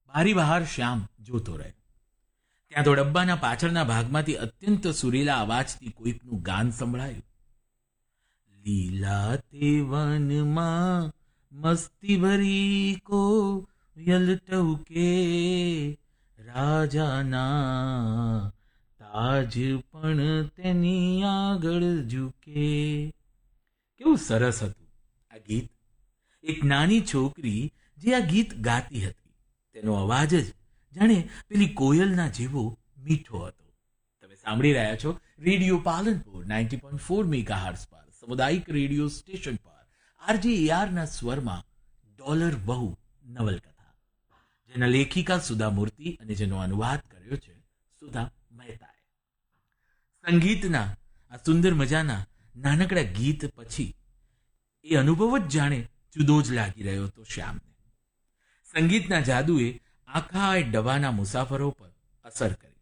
બારી બહાર શ્યામ જોતો રહ્યો. ત્યાં તો ડબ્બાના પાછળના ભાગમાંથી અત્યંત સુરીલા અવાજથી કોઈકનું ગાન સંભળાયું. લીલા તે વનમાં મસ્તી ભરી કો યલટવકે, રાજાના તાજ પણ તેની આગળ ઝૂકે. કેવું સરસ હતું આ ગીત. એક નાની છોકરી જે આ ગીત ગાતી હતી, તેનો અવાજ જ જાણે પેલી કોયલના જેવો મીઠો હતો. તમે સાંભળી રહ્યા છો રેડિયો પાલનપુર 90.4 મેગાહર્ટ્ઝ પર, સામુદાયિક રેડિયો સ્ટેશન પર, આરજે ARના સ્વરમાં ડોલર બહુ નવલકથા, જેના લેખિકા સુધા મૂર્તિ અને જેનો અનુવાદ કર્યો છે સુધા મહેતાએ. સંગીતના આ સુંદર મજાના નાનકડા ગીત પછી એ અનુભવ જ જાણે જુદો જ લાગી રહ્યો હતો શ્યામને. સંગીતના જાદુએ આખા ડબાના મુસાફરો પર અસર કરી.